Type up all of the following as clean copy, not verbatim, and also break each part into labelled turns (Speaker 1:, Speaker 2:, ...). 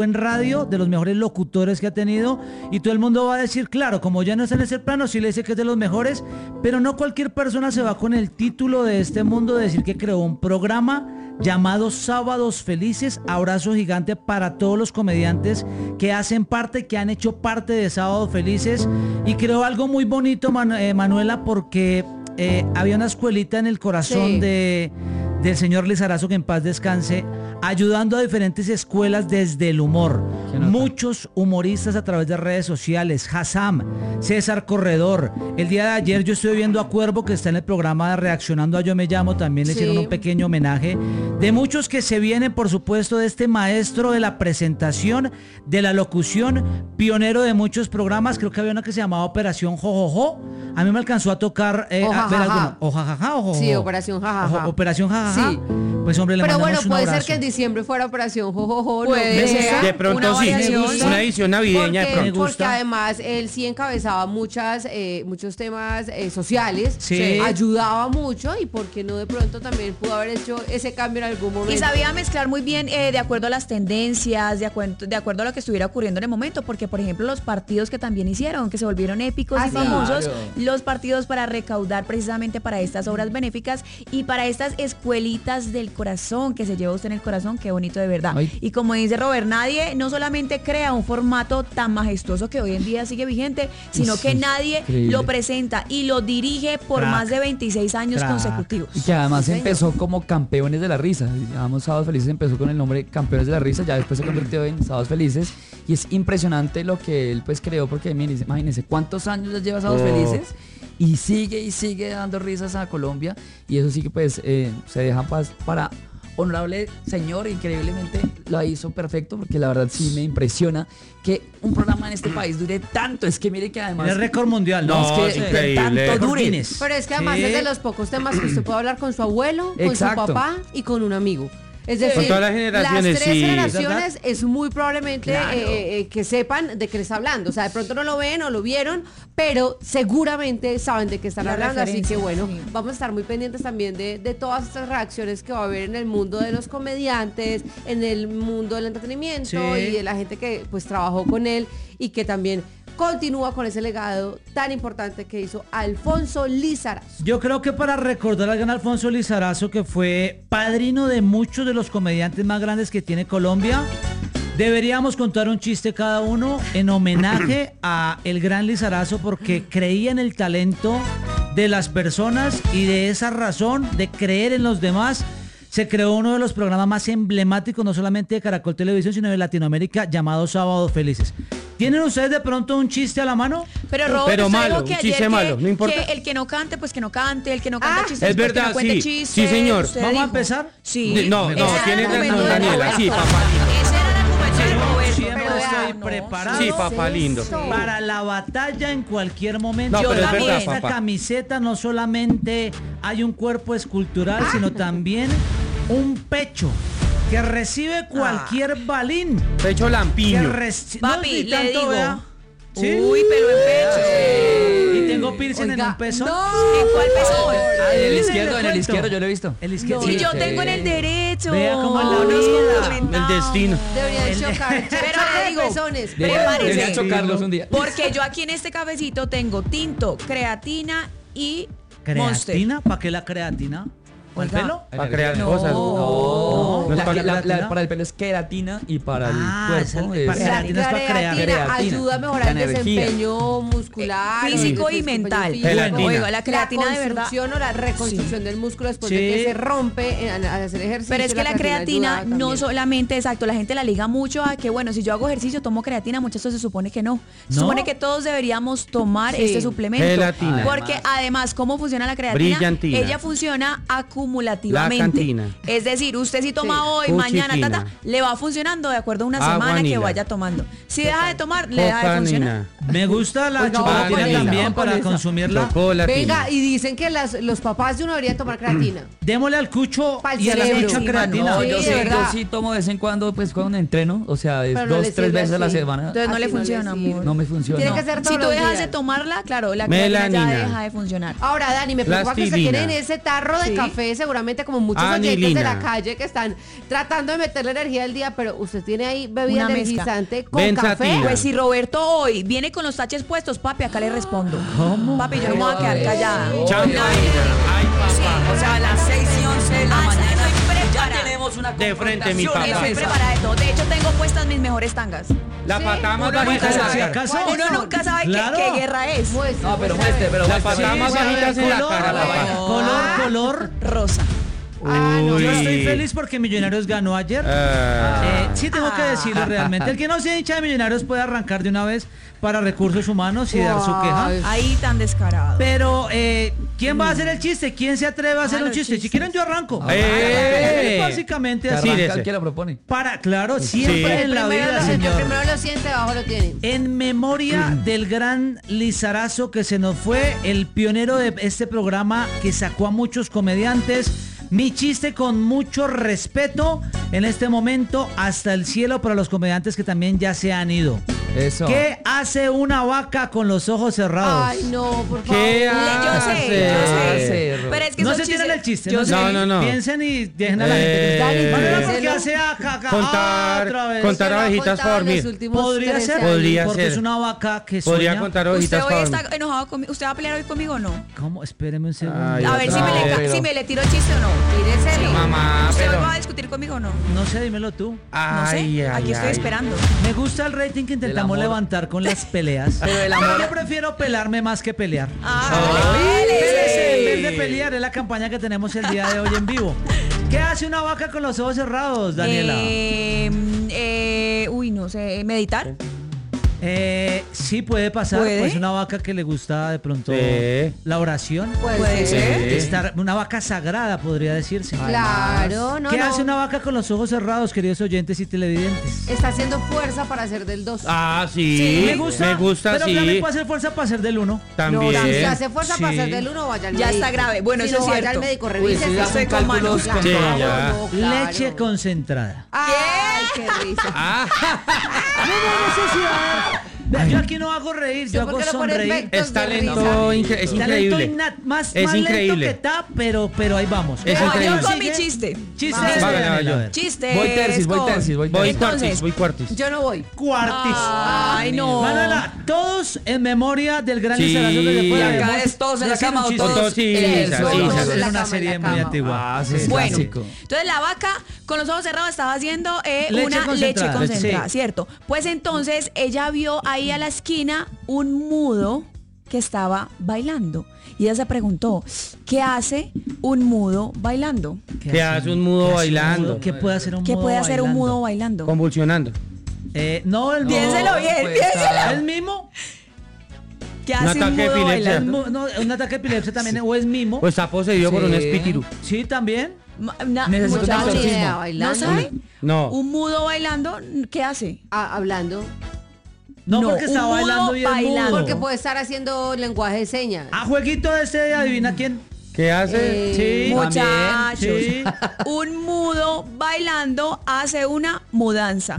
Speaker 1: en radio, de los mejores locutores que ha tenido, y todo el mundo va a decir, claro, como ya no está en ese plano, sí le dice que es de los mejores, pero no cualquier persona se va con el título de este mundo de decir que creó un programa llamado Sábados Felices. Abrazo gigante para todos los comediantes que hacen parte, que han hecho parte de Sábados Felices, y creo algo muy bonito, Manuela, porque había una escuelita en el corazón del señor Lizarazo, que en paz descanse, ayudando a diferentes escuelas desde el humor. Muchos humoristas a través de redes sociales, Hassam, César Corredor. El día de ayer yo estuve viendo a Cuervo, que está en el programa de Reaccionando a Yo Me Llamo, también le hicieron un pequeño homenaje. De muchos que se vienen, por supuesto, de este maestro de la presentación, de la locución, pionero de muchos programas. Creo que había una que se llamaba Operación Jojojo. A mí me alcanzó a tocar
Speaker 2: Ojajaja. Sí, Operación Jajaja.
Speaker 1: Operación Jajaja.
Speaker 2: Sí.
Speaker 1: Pues hombre, le
Speaker 2: pero
Speaker 1: mandamos
Speaker 2: bueno,
Speaker 1: un
Speaker 2: puede
Speaker 1: abrazo.
Speaker 2: ser que en diciembre fuera Operación Jojojo.
Speaker 3: Puede ser.
Speaker 4: De pronto sí, una edición navideña de pronto.
Speaker 2: Porque además él sí encabezaba muchos temas sociales, ayudaba mucho, y por qué no de pronto también pudo haber hecho ese cambio en algún momento.
Speaker 3: Y sabía mezclar muy bien de acuerdo a las tendencias, de acuerdo a lo que estuviera ocurriendo en el momento, porque por ejemplo los partidos que también hicieron, que se volvieron épicos y famosos, los partidos para recaudar precisamente para estas obras benéficas y para estas escuelitas del corazón, que se lleva usted en el corazón, qué bonito de verdad.
Speaker 1: Ay.
Speaker 3: Y como dice Robert, nadie no solamente crea un formato tan majestuoso que hoy en día sigue vigente, sino que nadie
Speaker 5: increíble.
Speaker 3: lo presenta y lo dirige por más de 26 años consecutivos.
Speaker 5: Y que además empezó como Campeones de la Risa. Llamamos Sábados Felices, empezó con el nombre Campeones de la Risa, ya después se convirtió en Sábados Felices, y es impresionante lo que él pues creó, porque mire, imagínense cuántos años ya lleva Sábados Felices y sigue dando risas a Colombia, y eso sí que pues se deja para honorable señor, increíblemente lo hizo perfecto, porque la verdad sí me impresiona que un programa en este país dure tanto. Es que mire que además
Speaker 1: es récord mundial, ¿no?
Speaker 5: Es que
Speaker 4: increíble.
Speaker 5: tanto dure.
Speaker 2: Pero es que además es de los pocos temas que usted puede hablar con su abuelo, con su papá y con un amigo. Es decir,
Speaker 4: con todas las generaciones,
Speaker 2: las tres
Speaker 4: sí.
Speaker 2: generaciones es muy probablemente que sepan de qué le está hablando. O sea, de pronto no lo ven o lo vieron, pero seguramente saben de qué están hablando. Así que bueno, vamos a estar muy pendientes también de todas estas reacciones que va a haber en el mundo de los comediantes, en el mundo del entretenimiento y de la gente que pues trabajó con él y que también continúa con ese legado tan importante que hizo Alfonso Lizarazo.
Speaker 1: Yo creo que para recordar al gran Alfonso Lizarazo, que fue padrino de muchos de los comediantes más grandes que tiene Colombia, deberíamos contar un chiste cada uno en homenaje a el gran Lizarazo, porque creía en el talento de las personas, y de esa razón de creer en los demás se creó uno de los programas más emblemáticos, no solamente de Caracol Televisión, sino de Latinoamérica, llamado Sábados Felices. ¿Tienen ustedes de pronto un chiste a la mano?
Speaker 3: Pero Robert,
Speaker 4: malo,
Speaker 3: que
Speaker 4: un chiste malo, no importa.
Speaker 3: Que el que no cante, pues que no cante, el que no cante chistes,
Speaker 4: es verdad,
Speaker 3: pues que no cuente
Speaker 4: sí,
Speaker 3: chistes.
Speaker 4: sí, señor.
Speaker 1: ¿Vamos a empezar?
Speaker 3: Sí.
Speaker 4: No, tiene razón Daniela, sí, papá.
Speaker 3: Ese era el argumento de Roberto.
Speaker 1: Siempre
Speaker 3: Pero
Speaker 1: estoy
Speaker 3: no,
Speaker 1: preparado.
Speaker 4: Sí, papá lindo.
Speaker 1: Para la batalla en cualquier momento.
Speaker 4: No,
Speaker 3: pero es
Speaker 1: también.
Speaker 4: verdad,
Speaker 1: Esta
Speaker 4: papá.
Speaker 1: camiseta no solamente hay un cuerpo escultural, sino también un pecho que recibe cualquier balín.
Speaker 4: Pecho lampiño.
Speaker 3: Papi, le digo.
Speaker 1: vea. ¿Sí?
Speaker 3: Uy, pelo en pecho.
Speaker 1: Y tengo piercing en un pezón.
Speaker 3: ¿En cuál pezón?
Speaker 5: en el
Speaker 1: le
Speaker 5: izquierdo
Speaker 1: cuento.
Speaker 5: yo lo he visto.
Speaker 1: El izquierdo.
Speaker 3: Y
Speaker 1: Sí.
Speaker 3: yo tengo en el derecho.
Speaker 1: Vea cómo es la
Speaker 3: Unos
Speaker 1: vida.
Speaker 3: comentados.
Speaker 4: El destino.
Speaker 2: Debería de chocar.
Speaker 3: Pero le digo,
Speaker 2: pezones.
Speaker 5: Debería
Speaker 3: prepárese.
Speaker 5: chocarlos un día.
Speaker 3: Porque yo aquí en este cafecito tengo tinto, creatina y Monster.
Speaker 1: ¿Creatina? ¿Para qué la creatina? ¿Para el
Speaker 3: Oiga.
Speaker 1: pelo?
Speaker 4: Para crear
Speaker 3: No.
Speaker 4: cosas.
Speaker 5: No,
Speaker 4: No es para-
Speaker 5: para el pelo es queratina, y para el
Speaker 1: esa-
Speaker 5: cuerpo
Speaker 1: para
Speaker 5: es
Speaker 1: creatina es para crear.
Speaker 2: Creatina ayuda a mejorar el
Speaker 5: La energía.
Speaker 2: desempeño muscular,
Speaker 3: Físico
Speaker 2: el
Speaker 3: y
Speaker 2: desempeño
Speaker 3: mental.
Speaker 2: físico.
Speaker 4: Gelatina.
Speaker 3: Oiga, la creatina de
Speaker 2: la
Speaker 3: verdad.
Speaker 2: construcción o la reconstrucción del músculo después
Speaker 1: Sí.
Speaker 2: de que se rompe al hacer ejercicio.
Speaker 3: Pero es que la creatina
Speaker 2: ayuda
Speaker 3: no
Speaker 2: también.
Speaker 3: solamente, exacto, la gente la liga mucho a que, bueno, si yo hago ejercicio, tomo creatina, muchas veces se supone que no. Se
Speaker 1: ¿No?
Speaker 3: supone que todos deberíamos tomar
Speaker 2: Sí.
Speaker 3: este suplemento.
Speaker 4: Gelatina.
Speaker 3: Porque además, ¿cómo funciona la creatina?
Speaker 4: Brillantina.
Speaker 3: Ella funciona acumulativamente.
Speaker 4: La cantina.
Speaker 3: Es decir, usted si toma
Speaker 2: Sí.
Speaker 3: hoy, mañana,
Speaker 4: Cuchiquina.
Speaker 3: le va funcionando de acuerdo a una
Speaker 4: Agua
Speaker 3: semana que
Speaker 4: anila.
Speaker 3: vaya tomando. Si deja de tomar, le deja de funcionar.
Speaker 4: Cocaína.
Speaker 1: Me gusta la
Speaker 2: Oiga,
Speaker 1: chocolatina
Speaker 4: vamos con
Speaker 1: también
Speaker 2: esa,
Speaker 1: para
Speaker 2: vamos con esa.
Speaker 1: consumirla.
Speaker 4: Chocolatina.
Speaker 2: Venga, y dicen que los papás de uno deberían tomar creatina.
Speaker 1: Démosle al cucho
Speaker 2: Pa'l
Speaker 1: y a la
Speaker 2: cerebro.
Speaker 1: cucha
Speaker 2: Sí,
Speaker 1: creatina.
Speaker 5: No,
Speaker 2: Sí,
Speaker 5: yo
Speaker 2: de
Speaker 5: sí,
Speaker 2: verdad.
Speaker 5: yo sí tomo de vez en cuando, pues cuando entreno, o sea, es
Speaker 2: Pero no le
Speaker 5: 2-3
Speaker 2: sirve
Speaker 5: veces a la
Speaker 2: así.
Speaker 5: semana.
Speaker 3: Entonces no le
Speaker 2: Así no le
Speaker 3: funciona,
Speaker 2: sirve.
Speaker 3: amor.
Speaker 5: No me funciona.
Speaker 2: Tiene que ser
Speaker 3: Si
Speaker 2: todos
Speaker 3: tú
Speaker 2: los
Speaker 3: dejas de
Speaker 2: días.
Speaker 3: tomarla, claro, la creatina ya
Speaker 4: Melanina.
Speaker 3: deja de funcionar.
Speaker 2: Ahora, Dani, me preocupa que se
Speaker 4: Plastilina.
Speaker 2: tienen ese tarro de
Speaker 3: Sí.
Speaker 2: café café, seguramente como muchos oyentes
Speaker 4: Anilina.
Speaker 2: de la calle que están tratando de meterle energía al día, pero usted tiene ahí bebida
Speaker 3: Una mezcla.
Speaker 2: energizante con
Speaker 4: Benzatina.
Speaker 2: café.
Speaker 3: Pues si Roberto hoy viene con los taches puestos, papi, acá le respondo.
Speaker 1: ¿Cómo?
Speaker 3: Papi, yo no me voy a quedar callada.
Speaker 4: Champaña. Ay, papá.
Speaker 5: O sea, a las 6 y 11 de la
Speaker 3: Ah,
Speaker 5: mañana
Speaker 3: estoy
Speaker 5: ya
Speaker 3: preparada.
Speaker 5: tenemos una
Speaker 4: De frente, mi
Speaker 5: confrontación en
Speaker 4: papá.
Speaker 5: la
Speaker 3: Estoy
Speaker 5: mesa.
Speaker 3: preparada de todo. De hecho, tengo puestas mis mejores tangas.
Speaker 4: La patada más
Speaker 3: Uno
Speaker 4: bajita
Speaker 3: nunca
Speaker 4: en la
Speaker 3: sabe.
Speaker 4: cara.
Speaker 1: ¿Acaso?
Speaker 3: Uno nunca sabe
Speaker 1: Claro.
Speaker 3: qué guerra es.
Speaker 2: Muestre,
Speaker 5: No, pero
Speaker 2: muestre,
Speaker 5: muestre, pero
Speaker 4: La
Speaker 5: muestre.
Speaker 4: patada más
Speaker 1: Sí,
Speaker 4: bajita es en la
Speaker 1: color,
Speaker 4: cara, papá.
Speaker 1: color.
Speaker 3: Rosa.
Speaker 1: Yo
Speaker 4: Uy.
Speaker 1: estoy feliz porque Millonarios ganó ayer. Sí tengo que decirlo realmente. El que no sea hincha de Millonarios puede arrancar de una vez para recursos humanos y dar su queja.
Speaker 2: Ay.
Speaker 3: Ahí tan descarado.
Speaker 1: Pero, ¿quién va a hacer el chiste? ¿Quién se atreve a hacer un
Speaker 3: los
Speaker 1: chiste? Si
Speaker 3: chistes.
Speaker 1: quieren yo arranco. Básicamente
Speaker 5: Que
Speaker 1: así.
Speaker 5: arranca
Speaker 4: Tírese.
Speaker 5: el que lo propone.
Speaker 1: Claro, siempre
Speaker 4: Sí.
Speaker 1: en la vida,
Speaker 2: el
Speaker 1: señor.
Speaker 2: primero lo siente, abajo lo tiene.
Speaker 1: En memoria del gran Lizarazo que se nos fue, el pionero de este programa que sacó a muchos comediantes. Mi chiste con mucho respeto en este momento hasta el cielo para los comediantes que también ya se han ido.
Speaker 5: Eso.
Speaker 1: ¿Qué hace una vaca con los ojos cerrados?
Speaker 2: Ay, no, por favor.
Speaker 4: ¿Qué
Speaker 3: Yo sé.
Speaker 5: sé.
Speaker 3: Pero es que
Speaker 1: No
Speaker 3: son
Speaker 1: se tiren
Speaker 3: chistes-
Speaker 1: el chiste.
Speaker 3: Yo
Speaker 1: sé.
Speaker 3: sé.
Speaker 4: No.
Speaker 1: Piensen y dejen a la gente.
Speaker 4: Eh,
Speaker 1: Manera
Speaker 2: Dale,
Speaker 1: porque
Speaker 2: díselo.
Speaker 1: hace acá,
Speaker 4: Contar-
Speaker 1: otra vez.
Speaker 4: contar
Speaker 2: Que lo ha
Speaker 4: abejitas
Speaker 2: contado
Speaker 4: para
Speaker 2: en los
Speaker 4: dormir.
Speaker 2: últimos
Speaker 1: Podría
Speaker 2: 13
Speaker 1: ser,
Speaker 2: años.
Speaker 4: Podría
Speaker 1: porque
Speaker 4: ser.
Speaker 1: es una vaca que
Speaker 4: Podría
Speaker 1: sueña.
Speaker 4: contar
Speaker 3: ¿Usted
Speaker 4: hojitas
Speaker 3: hoy
Speaker 4: para
Speaker 3: está
Speaker 4: dormir.
Speaker 3: enojado conmigo? ¿Usted va a pelear hoy conmigo o no?
Speaker 1: ¿Cómo? Espéreme un segundo.
Speaker 4: Ay,
Speaker 3: A ver si
Speaker 4: otra
Speaker 3: me,
Speaker 4: vez.
Speaker 3: le, si me le tiro el chiste o no.
Speaker 2: Tíreselo.
Speaker 4: Mamá,
Speaker 3: ¿Usted hoy
Speaker 4: pero...
Speaker 3: va a discutir conmigo o no?
Speaker 1: No sé, dímelo tú.
Speaker 3: No sé.
Speaker 4: Ay, ay,
Speaker 3: Aquí estoy
Speaker 4: ay.
Speaker 3: esperando.
Speaker 1: Me gusta el rating que intentamos
Speaker 5: amor.
Speaker 1: levantar con las peleas.
Speaker 5: Pero el amor-
Speaker 1: Yo prefiero pelarme más que pelear.
Speaker 3: Pélese.
Speaker 1: En vez de pelear, es la campaña que tenemos el día de hoy en vivo. ¿Qué hace una vaca con los ojos cerrados, Daniela?
Speaker 3: Uy, no sé. ¿Meditar?
Speaker 1: Sí, puede pasar.
Speaker 3: ¿Puede?
Speaker 1: Pues una vaca que le gusta de pronto
Speaker 4: Sí.
Speaker 1: la oración.
Speaker 3: Puede ser.
Speaker 1: Estar, una vaca sagrada, podría decirse.
Speaker 2: Claro, no,
Speaker 1: ¿Qué
Speaker 2: no.
Speaker 1: hace una vaca con los ojos cerrados, queridos oyentes y televidentes?
Speaker 2: Está haciendo fuerza para hacer del 2.
Speaker 4: Ah, sí.
Speaker 1: Me gusta, pero
Speaker 4: sí.
Speaker 1: también puede hacer fuerza para hacer del 1.
Speaker 4: También.
Speaker 2: No, si hace fuerza para
Speaker 1: Sí.
Speaker 2: hacer del 1, vaya al
Speaker 3: Ya
Speaker 2: médico.
Speaker 3: está grave. Bueno,
Speaker 2: Si
Speaker 3: eso
Speaker 2: no,
Speaker 3: es
Speaker 2: vaya
Speaker 3: cierto.
Speaker 2: al médico,
Speaker 5: Uy,
Speaker 2: revise.
Speaker 5: sí, ya
Speaker 3: Estoy
Speaker 5: son
Speaker 3: con manos.
Speaker 5: cálculos.
Speaker 4: Sí,
Speaker 2: Claro,
Speaker 4: ya.
Speaker 2: no, claro.
Speaker 1: Leche concentrada.
Speaker 2: Ay, qué risa.
Speaker 4: Ah,
Speaker 1: Yo aquí no hago reír, yo
Speaker 2: Sí,
Speaker 1: hago
Speaker 2: porque lo pone
Speaker 1: sonreír.
Speaker 2: efectos
Speaker 4: es
Speaker 2: de
Speaker 4: talento,
Speaker 2: risa.
Speaker 4: es
Speaker 1: Talento
Speaker 4: increíble.
Speaker 1: más
Speaker 4: Es
Speaker 1: lento
Speaker 4: increíble.
Speaker 1: que está, pero ahí vamos.
Speaker 4: Es
Speaker 3: Bueno,
Speaker 4: increíble.
Speaker 3: yo con mi
Speaker 1: Sigue.
Speaker 3: chiste.
Speaker 1: Chiste.
Speaker 2: Vale,
Speaker 1: de
Speaker 4: vale,
Speaker 1: Daniela,
Speaker 4: vale.
Speaker 1: a ver.
Speaker 3: Chiste.
Speaker 5: Voy tercis, voy tercis.
Speaker 4: Voy
Speaker 3: Entonces,
Speaker 4: cuartis, voy cuartis.
Speaker 2: Yo no voy.
Speaker 1: Cuartis.
Speaker 3: Ay, no.
Speaker 1: Manuela, todos en memoria del gran
Speaker 4: Sí.
Speaker 1: Lizarazo que se fue.
Speaker 4: Y
Speaker 5: acá
Speaker 1: Debemos
Speaker 5: es todos en la
Speaker 1: decir
Speaker 5: cama
Speaker 1: un
Speaker 5: o
Speaker 1: chiste.
Speaker 5: todos
Speaker 4: sí,
Speaker 5: en el
Speaker 4: sí,
Speaker 5: suelo.
Speaker 4: sí,
Speaker 2: Todos
Speaker 4: sí.
Speaker 2: en
Speaker 1: Es
Speaker 2: la
Speaker 1: una
Speaker 2: cama,
Speaker 1: serie
Speaker 2: en la
Speaker 1: muy
Speaker 2: cama.
Speaker 1: antigua.
Speaker 5: Ah, sí, es
Speaker 3: Bueno,
Speaker 5: clásico.
Speaker 3: entonces la vaca con los ojos cerrados estaba haciendo
Speaker 1: Leche
Speaker 3: una leche
Speaker 1: concentrada.
Speaker 3: concentrada,
Speaker 1: Sí.
Speaker 3: ¿cierto? Pues entonces ella vio ahí a la esquina un mudo que estaba bailando. Y ella se preguntó, ¿qué hace un mudo bailando?
Speaker 4: ¿Qué hace un mudo
Speaker 1: ¿Qué hace
Speaker 4: bailando?
Speaker 1: ¿Qué puede hacer un
Speaker 3: ¿Qué
Speaker 1: mudo
Speaker 3: puede hacer un
Speaker 1: bailando?
Speaker 3: mudo bailando?
Speaker 4: Convulsionando.
Speaker 1: No, el
Speaker 3: Piénselo bien,
Speaker 5: pues,
Speaker 3: piénselo.
Speaker 1: ¿Es mimo?
Speaker 3: ¿Qué
Speaker 4: Un
Speaker 3: hace un
Speaker 4: ataque de
Speaker 3: mudo
Speaker 4: epilepsia.
Speaker 3: bailando?
Speaker 1: No, un ataque de epilepsia también, o es mimo.
Speaker 4: Pues está poseído por un
Speaker 5: Sí.
Speaker 4: espíritu.
Speaker 1: Sí, también.
Speaker 5: Necesito
Speaker 2: No tengo ni
Speaker 5: exorcismo.
Speaker 2: idea,
Speaker 3: ¿No
Speaker 2: bailando.
Speaker 3: sabe?
Speaker 4: No.
Speaker 3: Un mudo bailando, ¿qué hace?
Speaker 2: Hablando.
Speaker 1: No,
Speaker 3: No,
Speaker 1: porque está
Speaker 3: un mudo
Speaker 1: bailando y es
Speaker 3: bailando.
Speaker 1: mudo.
Speaker 2: Porque puede estar haciendo lenguaje de señas.
Speaker 1: Jueguito de este, adivina quién.
Speaker 4: ¿Qué hace?
Speaker 1: Sí.
Speaker 3: Muchachos,
Speaker 1: Sí.
Speaker 3: un mudo bailando hace una mudanza.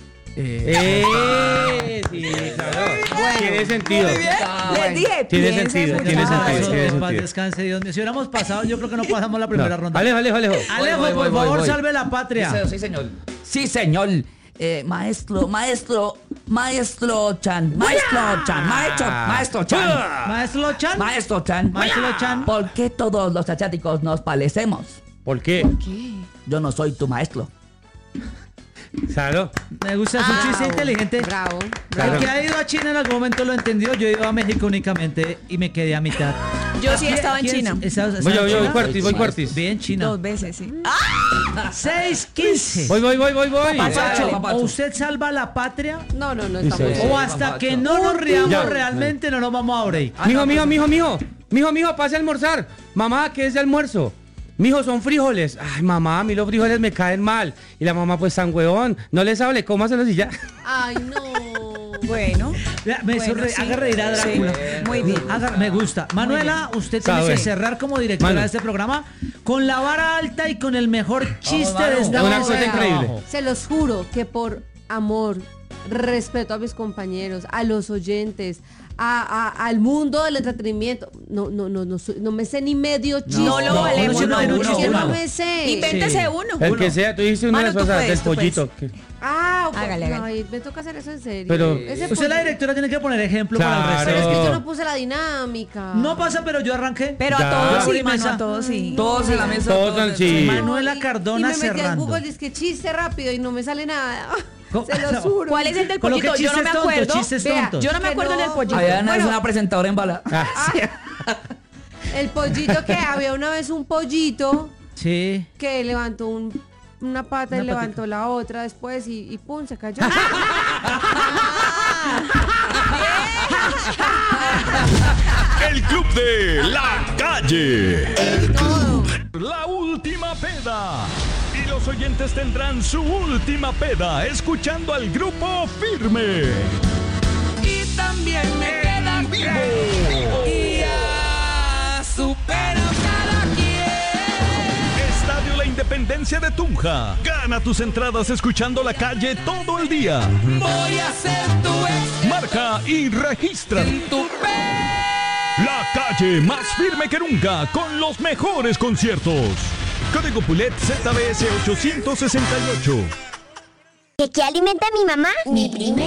Speaker 4: Sí, claro. Tiene sentido.
Speaker 3: Les dije,
Speaker 4: Tiene
Speaker 3: piensen
Speaker 4: sentido,
Speaker 3: mucho.
Speaker 4: tiene
Speaker 1: Ah,
Speaker 4: sentido,
Speaker 1: eso,
Speaker 4: tiene
Speaker 1: en paz
Speaker 4: sentido.
Speaker 1: descanse, Dios mío. Si hubiéramos pasado, yo creo que no pasamos la primera ronda.
Speaker 4: Alejo.
Speaker 1: Alejo,
Speaker 5: Voy,
Speaker 1: por favor,
Speaker 5: voy.
Speaker 1: salve la patria.
Speaker 5: Sí, señor. Sí, señor. Maestro Chan. Maestro Chan.
Speaker 1: Maestro Chan. Maestro Chan.
Speaker 5: ¿Por qué todos los asiáticos nos parecemos?
Speaker 4: ¿Por qué?
Speaker 5: Yo no soy tu maestro.
Speaker 4: Claro.
Speaker 1: Me gusta, es un chiste inteligente.
Speaker 2: Bravo.
Speaker 4: Claro.
Speaker 1: El que ha ido a China en algún momento lo entendió. Yo he ido a México únicamente y me quedé a mitad.
Speaker 3: Yo sí estaba en China.
Speaker 4: Voy cuartis, voy cuartis.
Speaker 1: Bien, China.
Speaker 3: 2 veces, sí.
Speaker 1: 6:15.
Speaker 4: Voy.
Speaker 1: Papacho,
Speaker 5: Papacho.
Speaker 1: o usted salva la patria
Speaker 2: No,
Speaker 4: Sí,
Speaker 2: estamos.
Speaker 4: sí.
Speaker 1: o hasta que no nos riamos
Speaker 4: Ya.
Speaker 1: realmente no nos vamos a break.
Speaker 4: Mijo, pase a almorzar. Mamá, ¿qué es de almuerzo? Mijo, son frijoles. Ay, mamá, a mí los frijoles me caen mal. Y la mamá, pues, tan huevón. No les hable, cómaselos y ya.
Speaker 2: Ay, no.
Speaker 3: Bueno. Bueno, sí.
Speaker 1: Haga reír a Drácula.
Speaker 3: Sí, muy bien.
Speaker 1: Me gusta. Manuela, usted tiene
Speaker 4: Sabe.
Speaker 1: que cerrar como directora
Speaker 4: Mano.
Speaker 1: de este programa con la vara alta y con el mejor chiste
Speaker 5: mano.
Speaker 1: de esta
Speaker 4: Una
Speaker 1: mesa
Speaker 4: cosa
Speaker 1: de
Speaker 4: increíble.
Speaker 1: trabajo.
Speaker 2: Se los juro que por amor respeto a mis compañeros, a los oyentes, al mundo del entretenimiento. No me sé ni medio chiste.
Speaker 3: No lo valemos,
Speaker 2: Yo
Speaker 3: no
Speaker 2: no me sé.
Speaker 3: Invéntese uno.
Speaker 4: El que sea, tú dijiste una
Speaker 3: Mano,
Speaker 4: vez
Speaker 3: tú
Speaker 4: pasada,
Speaker 3: puedes,
Speaker 4: del
Speaker 3: tú puedes.
Speaker 4: pollito.
Speaker 2: Ok.
Speaker 3: Hágale.
Speaker 2: No, me toca hacer eso en serio.
Speaker 4: Pero-
Speaker 1: Usted la directora tiene que poner ejemplo para el
Speaker 4: Claro.
Speaker 2: Pero es
Speaker 1: resto.
Speaker 2: que yo no puse la dinámica.
Speaker 1: No pasa, pero yo arranqué.
Speaker 3: Pero
Speaker 4: Ya.
Speaker 3: a todos
Speaker 1: Abrí
Speaker 3: sí, mano,
Speaker 1: mesa.
Speaker 3: a todos sí.
Speaker 5: Todos en la mesa.
Speaker 4: Todos
Speaker 5: todos
Speaker 4: sí.
Speaker 5: en-
Speaker 1: Manuela
Speaker 2: Y
Speaker 1: Cardona
Speaker 2: me metí en
Speaker 1: cerrando.
Speaker 2: Google, dice que chiste rápido y no me sale nada.
Speaker 1: ¿Cómo?
Speaker 2: Se lo
Speaker 1: No.
Speaker 2: juro.
Speaker 3: ¿Cuál es el del
Speaker 1: Coloqué
Speaker 3: pollito? Yo no me
Speaker 1: chistes tontos,
Speaker 3: acuerdo.
Speaker 1: chistes
Speaker 2: Vea,
Speaker 1: tontos.
Speaker 3: Yo no me
Speaker 2: Que
Speaker 3: acuerdo
Speaker 2: no.
Speaker 3: del pollito.
Speaker 5: Adriana es
Speaker 3: Bueno,
Speaker 5: una presentadora en bala.
Speaker 4: Ah, sí.
Speaker 2: El pollito que había una vez un pollito
Speaker 1: Sí.
Speaker 2: que levantó una pata y
Speaker 1: Una
Speaker 2: levantó la otra después y pum, se cayó.
Speaker 6: El Club de la Calle.
Speaker 2: Todo.
Speaker 6: La última peda. Y los oyentes tendrán su última peda escuchando al Grupo Firme.
Speaker 5: Y también me queda
Speaker 6: Vivo.
Speaker 5: supero cada quien.
Speaker 6: Estadio La Independencia de Tunja. Gana tus entradas escuchando La Calle todo el día.
Speaker 5: Voy a ser tu ex
Speaker 6: Marca y registra.
Speaker 5: en tu
Speaker 6: La Calle más firme que nunca con los mejores conciertos. Código Pulet ZBS 868.
Speaker 7: ¿Qué alimenta mi mamá? Mi prima.